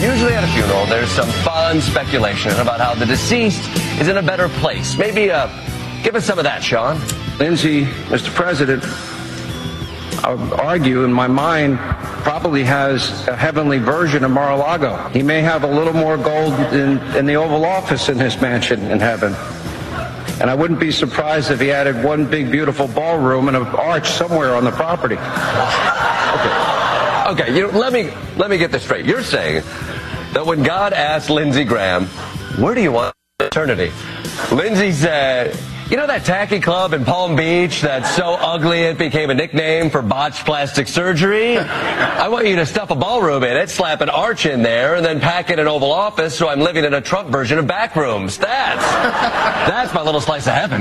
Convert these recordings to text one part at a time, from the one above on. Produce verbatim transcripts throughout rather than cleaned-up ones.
usually at a funeral, there's some fun speculation about how the deceased is in a better place. Maybe uh, give us some of that, Sean. Lindsay, Mister President, I would argue in my mind probably has a heavenly version of Mar-a-Lago. He may have a little more gold in, in the Oval Office in his mansion in heaven. And I wouldn't be surprised if he added one big, beautiful ballroom and an arch somewhere on the property. Okay, okay. You know, let me let me get this straight. You're saying that when God asked Lindsey Graham, "Where do you want eternity?" Lindsey said, "You know that tacky club in Palm Beach that's so ugly it became a nickname for botched plastic surgery? I want you to stuff a ballroom in it, slap an arch in there, and then pack it an Oval Office so I'm living in a Trump version of Backrooms. That's, that's my little slice of heaven."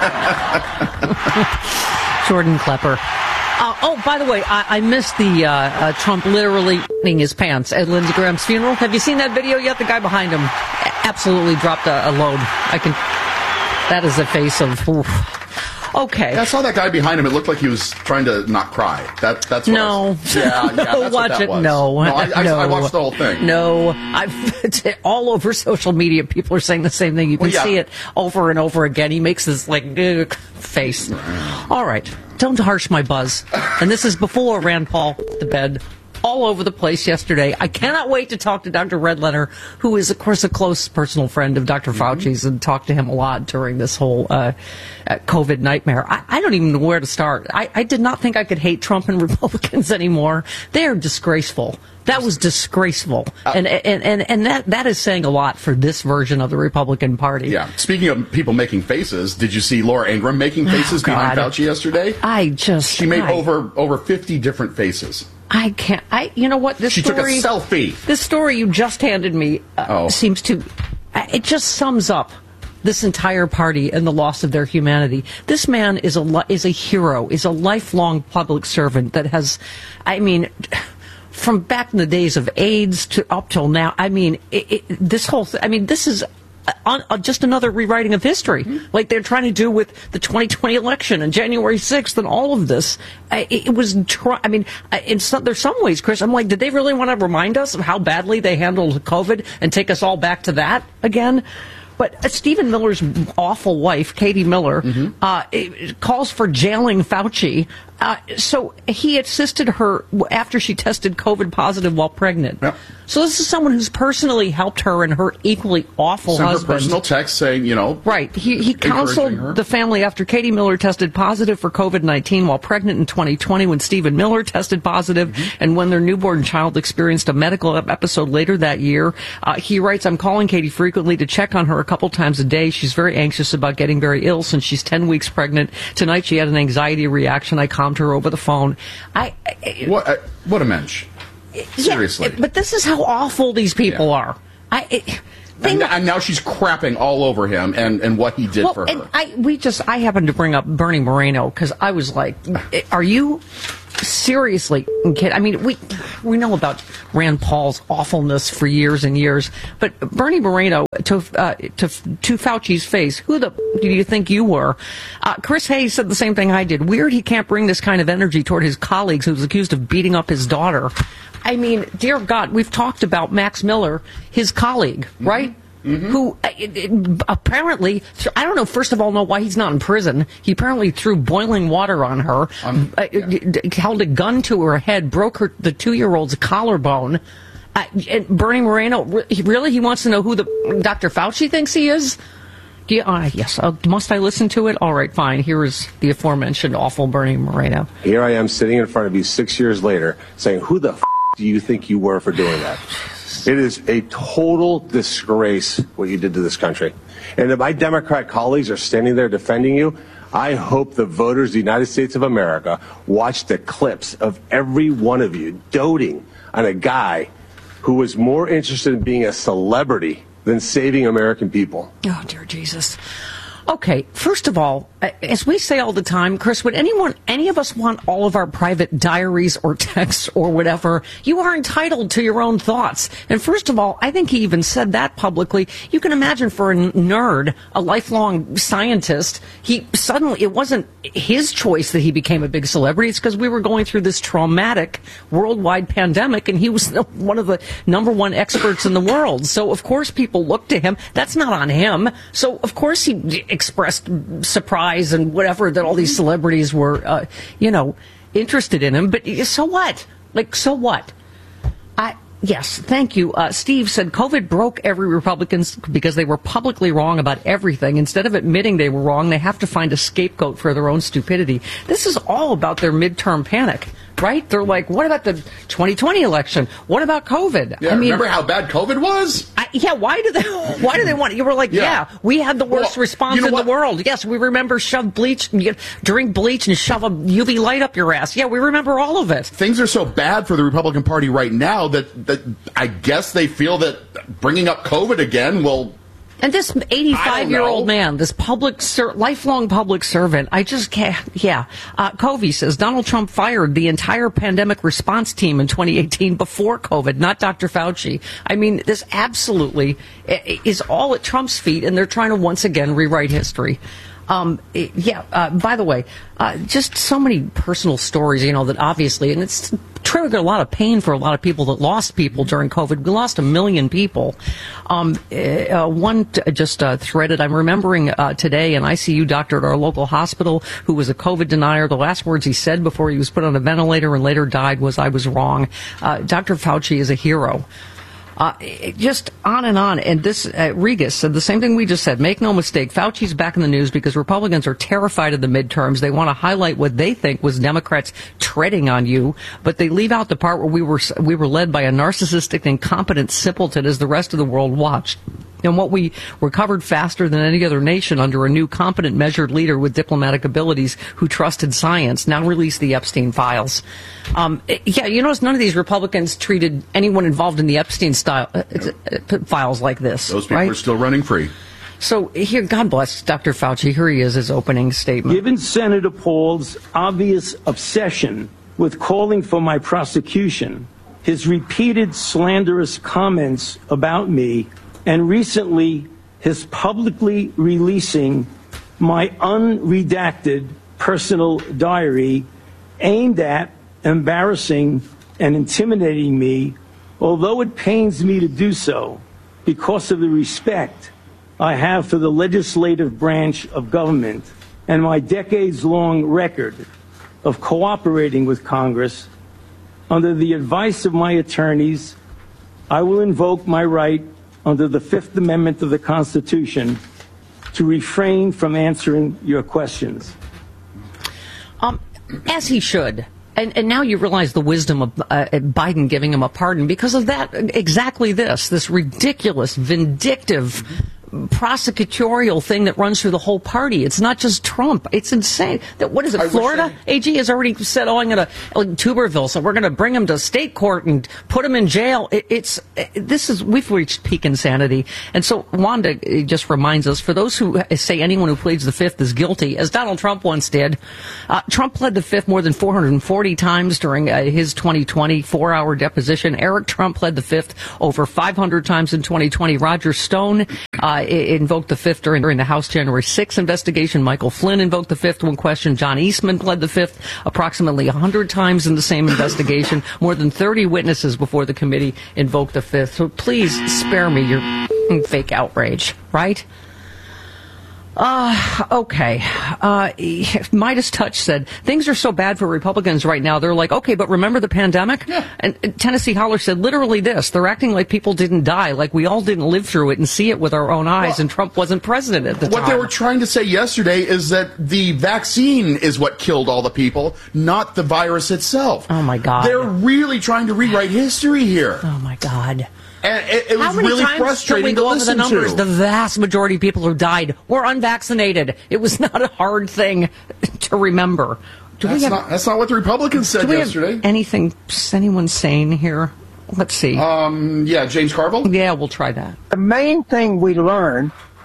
Jordan Klepper. Uh, oh, by the way, I, I missed the uh, uh, Trump literally in his pants at Lindsey Graham's funeral. Have you seen that video yet? The guy behind him absolutely dropped a, a load. I can... That is a face of, oof. Okay. Yeah, I saw that guy behind him. It looked like he was trying to not cry. That, that's what no. I was, yeah, yeah, that's Watch what that it. was. No, no, I, I, no. I watched the whole thing. No, I've, it's all over social media. People are saying the same thing. You can well, yeah. see it over and over again. He makes this like ugh, face. All right, don't harsh my buzz. And this is before Rand Paul the bed. All over the place yesterday. I cannot wait to talk to Doctor Redletter, who is, of course, a close personal friend of Doctor Fauci's, and talk to him a lot during this whole uh, COVID nightmare. I, I don't even know where to start. I, I did not think I could hate Trump and Republicans anymore. They are disgraceful. That was disgraceful. Uh, and and, and, and that, that is saying a lot for this version of the Republican Party. Yeah. Speaking of people making faces, did you see Laura Ingraham making faces oh, behind Fauci yesterday? I just... She made I, over over fifty different faces. I can't... I. You know what? This she story... took a selfie. This story you just handed me uh, oh. seems to... It just sums up this entire party and the loss of their humanity. This man is a is a hero, is a lifelong public servant that has... I mean... From back in the days of AIDS to up till now, I mean, it, it, this whole thing, I mean, this is on, on just another rewriting of history, mm-hmm. like they're trying to do with the twenty twenty election and January sixth and all of this. I, it was, try, I mean, in some, there's some ways, Chris, I'm like, did they really want to remind us of how badly they handled COVID and take us all back to that again? But uh, Stephen Miller's awful wife, Katie Miller, mm-hmm. uh, it, calls for jailing Fauci. Uh, so he assisted her after she tested COVID positive while pregnant. Yep. So this is someone who's personally helped her and her equally awful Sent husband. Her personal text saying, you know, right. He he counseled her. The family after Katie Miller tested positive for COVID nineteen while pregnant in twenty twenty, when Stephen Miller tested positive, mm-hmm. and when their newborn child experienced a medical episode later that year. Uh, he writes, "I'm calling Katie frequently to check on her a couple times a day. She's very anxious about getting very ill since she's ten weeks pregnant. Tonight she had an anxiety reaction. I calmed her over the phone." I, I what uh, what a mensch. Seriously. Yeah, but this is how awful these people yeah. are. I. It, and, not, and now she's crapping all over him and, and what he did well, for her. I we just I happened to bring up Bernie Moreno because I was like, "Are you seriously kidding?" I mean, we we know about Rand Paul's awfulness for years and years, but Bernie Moreno, to uh, to to Fauci's face, who the do you think you were? Uh, Chris Hayes said the same thing I did. Weird, he can't bring this kind of energy toward his colleagues who was accused of beating up his daughter. I mean, dear God, we've talked about Max Miller, his colleague, mm-hmm. right? Mm-hmm. Who uh, it, it, apparently, I don't know, first of all, know why he's not in prison. He apparently threw boiling water on her, um, uh, yeah. held a gun to her head, broke her the two-year-old's collarbone. Uh, and Bernie Moreno, really, he wants to know who the Doctor Fauci thinks he is? Do you, uh, yes, uh, must I listen to it? All right, fine. Here is the aforementioned awful Bernie Moreno. Here I am sitting in front of you six years later saying, who the f*** do you think you were for doing that? It is a total disgrace what you did to this country. And if my Democrat colleagues are standing there defending you, I hope the voters of the United States of America watch the clips of every one of you doting on a guy who was more interested in being a celebrity than saving American people. Oh, dear Jesus. Okay, first of all, as we say all the time, Chris, would anyone, any of us want all of our private diaries or texts or whatever? You are entitled to your own thoughts. And first of all, I think he even said that publicly. You can imagine for a nerd, a lifelong scientist, he suddenly, it wasn't his choice that he became a big celebrity. It's because we were going through this traumatic worldwide pandemic, and he was one of the number one experts in the world. So, of course, people looked to him. That's not on him. So, of course, he expressed surprise and whatever that all these celebrities were, uh, you know, interested in him. But so what? Like, so what? I yes, thank you. Uh, Steve said COVID broke every Republican because they were publicly wrong about everything. Instead of admitting they were wrong, they have to find a scapegoat for their own stupidity. This is all about their midterm panic. Right? They're like, what about the twenty twenty election? What about COVID? Yeah, I mean, remember how bad COVID was? I, yeah, why do they why do they want it? You were like, yeah, yeah we had the worst well, response you know in what? the world. Yes, we remember shove bleach, drink bleach and shove a U V light up your ass. Yeah, we remember all of it. Things are so bad for the Republican Party right now that, that I guess they feel that bringing up COVID again will... And this eighty-five-year-old man, this public, ser- lifelong public servant, I just can't, yeah. Uh, Covey says Donald Trump fired the entire pandemic response team in twenty eighteen before COVID, not Doctor Fauci. I mean, this absolutely is all at Trump's feet, and they're trying to once again rewrite history. Um, yeah, uh, by the way, uh, just so many personal stories, you know, that obviously, and it's triggered a lot of pain for a lot of people that lost people during COVID. We lost a million people. Um, uh, one t- just uh, threaded, I'm remembering uh, today an I C U doctor at our local hospital who was a COVID denier. The last words he said before he was put on a ventilator and later died was, "I was wrong." Uh, Doctor Fauci is a hero. Uh, just on and on. And this, uh, Regas said the same thing we just said. Make no mistake, Fauci's back in the news because Republicans are terrified of the midterms. They want to highlight what they think was Democrats treading on you, but they leave out the part where we were, we were led by a narcissistic, incompetent simpleton as the rest of the world watched. And what we recovered faster than any other nation under a new, competent, measured leader with diplomatic abilities who trusted science. Now release the Epstein files. Um, yeah, you notice none of these Republicans treated anyone involved in the Epstein style uh, uh, files like this. Those people right? are still running free. So here, God bless Doctor Fauci. Here he is, his opening statement. Given Senator Paul's obvious obsession with calling for my prosecution, his repeated slanderous comments about me, and recently his publicly releasing my unredacted personal diary aimed at embarrassing and intimidating me, although it pains me to do so because of the respect I have for the legislative branch of government and my decades-long record of cooperating with Congress. Under the advice of my attorneys, I will invoke my right under the Fifth Amendment of the Constitution to refrain from answering your questions. Um, as he should. And, and now you realize the wisdom of uh, Biden giving him a pardon because of that, exactly this, this ridiculous, vindictive, prosecutorial thing that runs through the whole party. It's not just Trump. It's insane. That what is it? I Florida I... A G has already said, "Oh, I'm going to like, Tuberville, so we're going to bring him to state court and put him in jail." It, it's it, this is we've reached peak insanity. And so Wanda just reminds us: for those who say anyone who pleads the Fifth is guilty, as Donald Trump once did, uh, Trump pled the Fifth more than four hundred forty times during uh, his twenty twenty four-hour deposition. Eric Trump pled the Fifth over five hundred times in twenty twenty. Roger Stone Uh, invoked the Fifth during, during the House January sixth investigation. Michael Flynn invoked the Fifth when questioned. John Eastman pled the Fifth approximately one hundred times in the same investigation. More than thirty witnesses before the committee invoked the Fifth. So please spare me your fake outrage, right? Uh, okay. Uh, Midas Touch said, things are so bad for Republicans right now. They're like, okay, but remember the pandemic? Yeah. And, and Tennessee Holler said literally this. They're acting like people didn't die, like we all didn't live through it and see it with our own eyes, well, and Trump wasn't president at the what time. What they were trying to say yesterday is that the vaccine is what killed all the people, not the virus itself. Oh, my God. They're really trying to rewrite history here. Oh, my God. And it, it was How many really times frustrating we go to over listen the numbers? to. The vast majority of people who died were unvaccinated. It was not a hard thing to remember. Do that's, we have, not, that's not what the Republicans said do we yesterday. Have anything, anyone sane here? Let's see. Um, yeah, James Carville? Yeah, we'll try that. The main thing we learned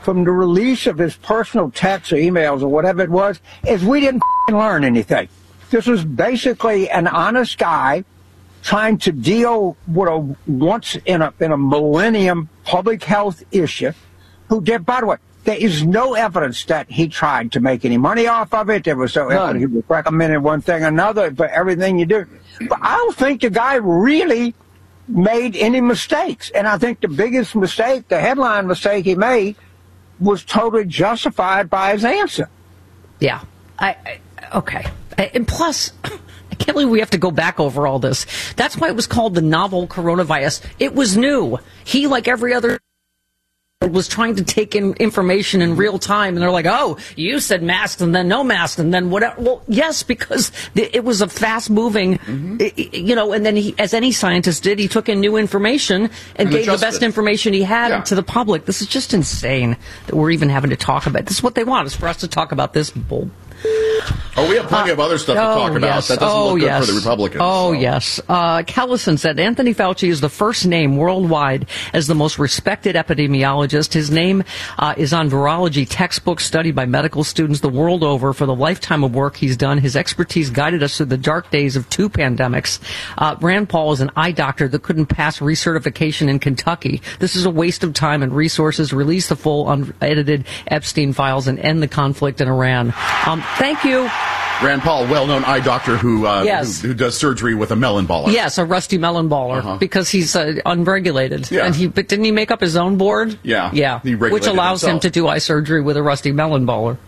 from the release of his personal texts or emails or whatever it was is we didn't learn anything. This was basically an honest guy trying to deal with a once in a in a millennium public health issue who did, by the way, there is no evidence that he tried to make any money off of it. There was no evidence he was recommending one thing or another for everything you do. But I don't think the guy really made any mistakes. And I think the biggest mistake, the headline mistake he made, was totally justified by his answer. Yeah. I, I okay. And plus, I can't believe we have to go back over all this. That's why it was called the novel coronavirus. It was new. He, like every other, was trying to take in information in real time, and they're like, oh, you said masks and then no masks and then whatever. Well, yes, because it was a fast-moving, mm-hmm. you know, and then he, as any scientist did, he took in new information and, and gave the best information he had yeah. to the public. This is just insane that we're even having to talk about. This is what they want, is for us to talk about this bull. Oh, we have plenty uh, of other stuff to oh, talk about. Yes. That doesn't oh, look good yes. for the Republicans. Oh, so. yes. Uh, Kellison said Anthony Fauci is the first name worldwide as the most respected epidemiologist. His name uh, is on virology textbooks studied by medical students the world over. For the lifetime of work he's done, his expertise guided us through the dark days of two pandemics. Uh, Rand Paul is an eye doctor that couldn't pass recertification in Kentucky. This is a waste of time and resources. Release the full unedited Epstein files and end the conflict in Iran. Um, thank you. Rand Paul, well-known eye doctor who, uh, yes. who who does surgery with a melon baller. Yes, a rusty melon baller, uh-huh. because he's uh, unregulated. Yeah. And he, but didn't he make up his own board? Yeah. Yeah. He regulated which allows himself. him to do eye surgery with a rusty melon baller.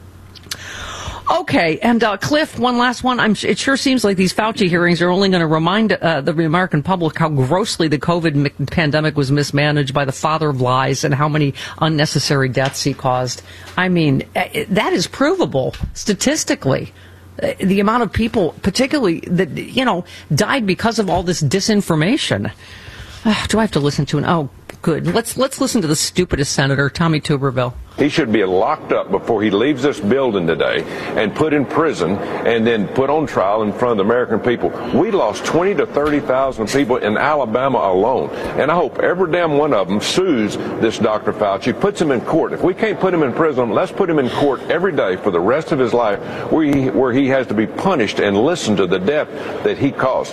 Okay, and uh, Cliff, one last one. I'm, it sure seems like these Fauci hearings are only going to remind uh, the American public how grossly the COVID pandemic was mismanaged by the father of lies and how many unnecessary deaths he caused. I mean, that is provable statistically. The amount of people, particularly that, you know, died because of all this disinformation. Uh, do I have to listen to an? Oh, good. Let's let's listen to the stupidest senator, Tommy Tuberville. He should be locked up before he leaves this building today and put in prison and then put on trial in front of the American people. We lost twenty to thirty thousand people in Alabama alone. And I hope every damn one of them sues this Doctor Fauci, puts him in court. If we can't put him in prison, let's put him in court every day for the rest of his life where he, where he has to be punished and listen to the death that he caused.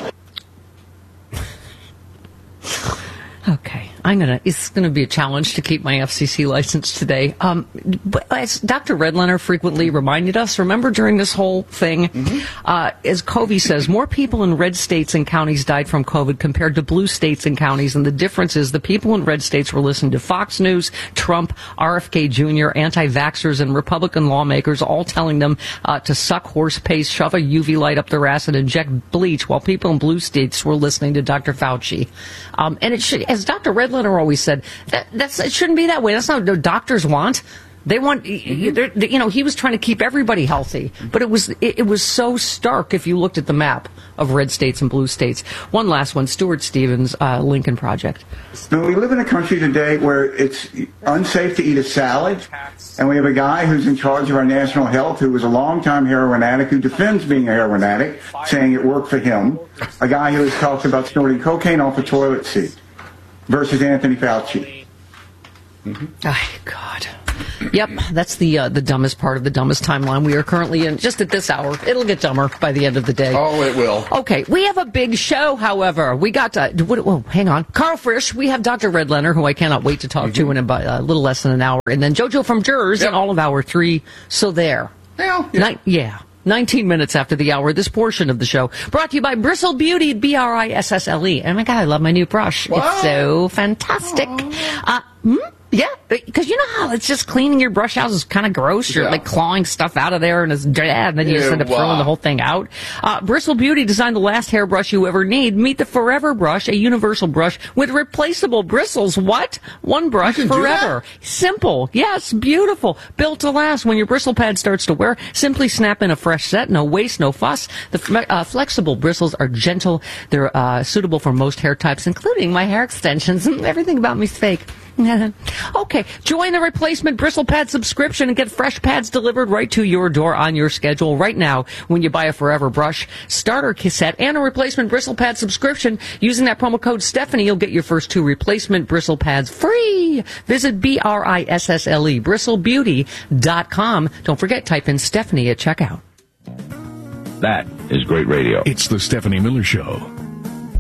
Okay, I'm gonna. It's gonna be a challenge to keep my F C C license today. Um, but as Doctor Redlener frequently reminded us, remember during this whole thing, mm-hmm. uh, as Covey says, more people in red states and counties died from COVID compared to blue states and counties, and the difference is the people in red states were listening to Fox News, Trump, R F K Junior, anti-vaxxers, and Republican lawmakers, all telling them uh, to suck horse paste, shove a U V light up their ass, and inject bleach, while people in blue states were listening to Doctor Fauci. Um, and it should. As Doctor Redlener always said, that, that's, it shouldn't be that way. That's not what doctors want. They want, mm-hmm. you know, he was trying to keep everybody healthy, but it was it, it was so stark if you looked at the map of red states and blue states. One last one, Stuart Stevens, uh, Lincoln Project. We live in a country today where it's unsafe to eat a salad, and we have a guy who's in charge of our national health who was a longtime heroin addict who defends being a heroin addict, saying it worked for him. A guy who has talked about snorting cocaine off a toilet seat. Versus Anthony Fauci. Mm-hmm. Oh, God. Yep, that's the uh, the dumbest part of the dumbest timeline we are currently in. Just at this hour, it'll get dumber by the end of the day. Oh, it will. Okay, we have a big show. However, we got to. What, whoa, hang on, Carl Frisch. We have Doctor Redlener, who I cannot wait to talk mm-hmm. to in about a little less than an hour, and then JoJo from Jers yep. in all of hour three. So there. Well, yeah. Ni- yeah. nineteen minutes after the hour, this portion of the show brought to you by Bristle Beauty, B R I S S L E. Oh my God, I love my new brush. Wow. It's so fantastic. Uh, hmm? Yeah, because you know how it's just cleaning your brush out is kind of gross. You're yeah. like clawing stuff out of there and it's dead, and then you Ew, just end up throwing wow. the whole thing out. Uh, Bristle Beauty designed the last hairbrush you ever need. Meet the Forever Brush, a universal brush with replaceable bristles. What? One brush forever. Simple. Yes, beautiful. Built to last. When your bristle pad starts to wear, simply snap in a fresh set. No waste, no fuss. The uh, flexible bristles are gentle. They're uh, suitable for most hair types, including my hair extensions. Everything about me's fake. Okay, join the replacement bristle pad subscription and get fresh pads delivered right to your door on your schedule right now when you buy a Forever brush, starter cassette, and a replacement bristle pad subscription. Using that promo code Stephanie, you'll get your first two replacement bristle pads free. Visit B R I S S L E, bristle beauty dot com. Don't forget, type in Stephanie at checkout. That is great radio. It's the Stephanie Miller Show.